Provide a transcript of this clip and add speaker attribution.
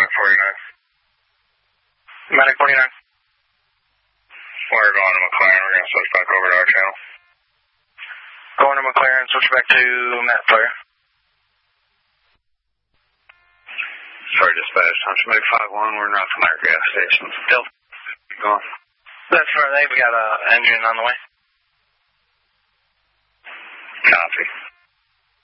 Speaker 1: Medic 49.
Speaker 2: Medic 49.
Speaker 1: We're going to McLaren. We're going to switch back over to our channel.
Speaker 2: Going to McLaren, switch back to Matt Player.
Speaker 1: Sorry, dispatch. Thompson Medic 51. We're not from our gas station.
Speaker 2: Still.
Speaker 1: Keep going.
Speaker 2: That's right. We got an engine on the way.
Speaker 1: Copy.